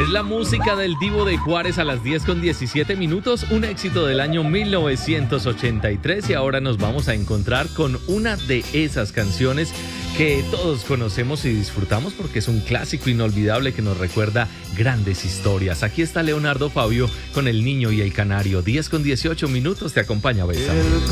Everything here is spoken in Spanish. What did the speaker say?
Es la música del Divo de Juárez a las 10:17, un éxito del año 1983, y ahora nos vamos a encontrar con una de esas canciones que todos conocemos y disfrutamos porque es un clásico inolvidable que nos recuerda grandes historias. Aquí está Leonardo Fabio con El Niño y el Canario. 10:18, te acompaña Bésame. El